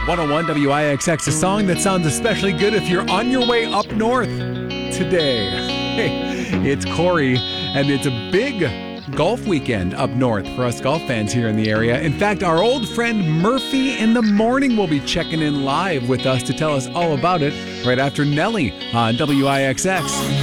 101 WIXX, a song that sounds especially good if you're on your way up north today. Hey, it's Corey, and it's a big golf weekend up north for us golf fans here in the area. In fact, our old friend Murphy in the Morning will be checking in live with us to tell us all about it right after Nelly on WIXX.